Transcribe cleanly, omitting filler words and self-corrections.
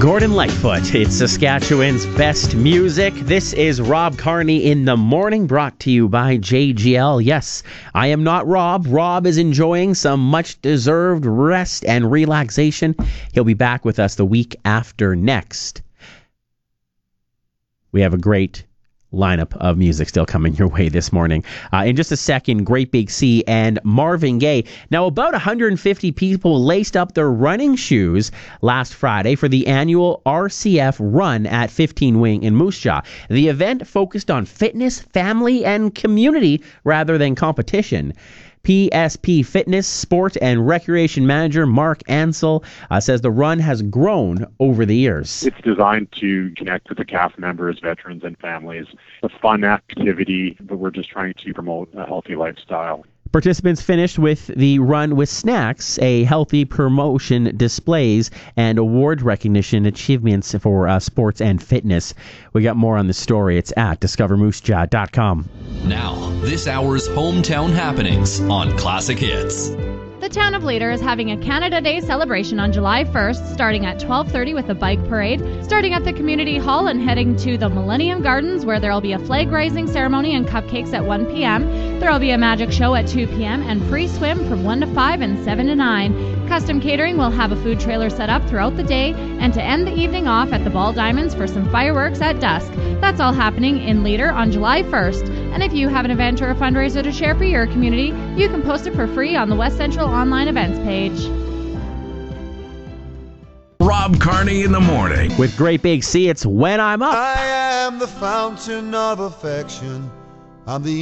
Gordon Lightfoot, it's Saskatchewan's best music. This is Rob Carney in the morning, brought to you by JGL. Yes, I am not Rob. Rob is enjoying some much-deserved rest and relaxation. He'll be back with us the week after next. We have a great lineup of music still coming your way this morning. In just a second, Great Big Sea and Marvin Gaye. Now, about 150 people laced up their running shoes last Friday for the annual RCF Run at 15 Wing in Moose Jaw. The event focused on fitness, family, and community rather than competition. PSP Fitness, Sport and Recreation Manager Mark Ansell says the run has grown over the years. It's designed to connect with the CAF members, veterans, and families. A fun activity, but we're just trying to promote a healthy lifestyle. Participants finished with the run with snacks, a healthy promotion, displays, and award recognition achievements for sports and fitness. We got more on the story. It's at discovermoosejaw.com. Now, this hour's hometown happenings on Classic Hits. The town of Leader is having a Canada Day celebration on July 1st, starting at 12:30 with a bike parade, starting at the community hall and heading to the Millennium Gardens, where there will be a flag raising ceremony and cupcakes at 1 p.m. There will be a magic show at 2 p.m. and free swim from 1 to 5 and 7 to 9. Custom Catering will have a food trailer set up throughout the day, and to end the evening off at the Ball Diamonds for some fireworks at dusk. That's all happening in Leader on July 1st. And if you have an event or a fundraiser to share for your community, you can post it for free on the West Central online events page. Rob Carney in the morning. With Great Big Sea, it's When I'm Up. I am the fountain of affection. I'm the